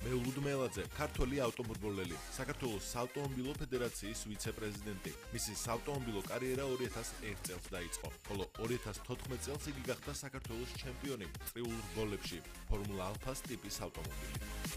მეულუდ მელაძე, ქართველი ავტომობილელი, საქართველოს საავტომობილო ფედერაციის ვიცე-პრეზიდენტი. მისი საავტომობილო კარიერა 2001 წელს დაიწყო, ხოლო 2014 წელს იგი გახდა საქართველოს ჩემპიონი წრიულ რგოლებში, ფორმულა ალფას ტიპის ავტომობილით.